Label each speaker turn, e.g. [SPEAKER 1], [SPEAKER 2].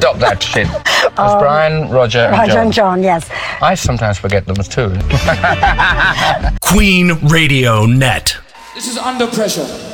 [SPEAKER 1] stop that shit. It's Brian, Roger
[SPEAKER 2] and John, yes.
[SPEAKER 1] I sometimes forget them too.
[SPEAKER 3] Queen Radio Net.
[SPEAKER 4] This is Under Pressure.